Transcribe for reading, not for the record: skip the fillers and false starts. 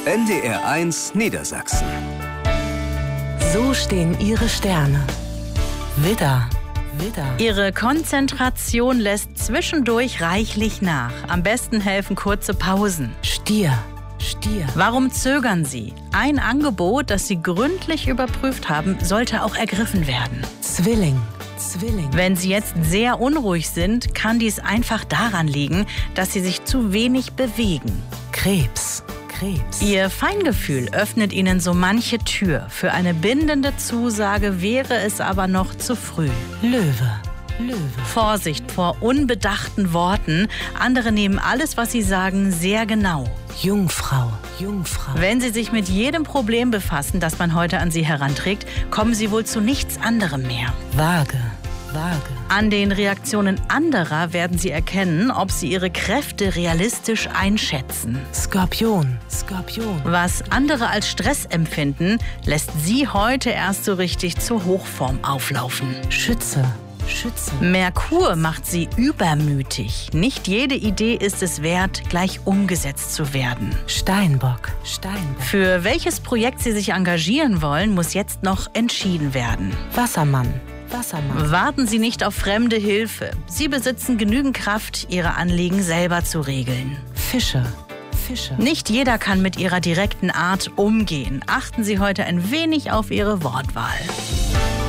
NDR1 Niedersachsen. So stehen Ihre Sterne. Widder. Ihre Konzentration lässt zwischendurch reichlich nach. Am besten helfen kurze Pausen. Stier. Warum zögern Sie? Ein Angebot, das Sie gründlich überprüft haben, sollte auch ergriffen werden. Zwilling. Wenn Sie jetzt sehr unruhig sind, kann dies einfach daran liegen, dass Sie sich zu wenig bewegen. Krebs. Ihr Feingefühl öffnet Ihnen so manche Tür. Für eine bindende Zusage wäre es aber noch zu früh. Löwe. Vorsicht vor unbedachten Worten. Andere nehmen alles, was Sie sagen, sehr genau. Jungfrau. Wenn Sie sich mit jedem Problem befassen, das man heute an Sie heranträgt, kommen Sie wohl zu nichts anderem mehr. Waage. An den Reaktionen anderer werden Sie erkennen, ob Sie Ihre Kräfte realistisch einschätzen. Skorpion. Was andere als Stress empfinden, lässt Sie heute erst so richtig zur Hochform auflaufen. Schütze. Merkur macht Sie übermütig. Nicht jede Idee ist es wert, gleich umgesetzt zu werden. Steinbock. Für welches Projekt Sie sich engagieren wollen, muss jetzt noch entschieden werden. Wassermann. Warten Sie nicht auf fremde Hilfe. Sie besitzen genügend Kraft, Ihre Anliegen selber zu regeln. Fische. Nicht jeder kann mit Ihrer direkten Art umgehen. Achten Sie heute ein wenig auf Ihre Wortwahl.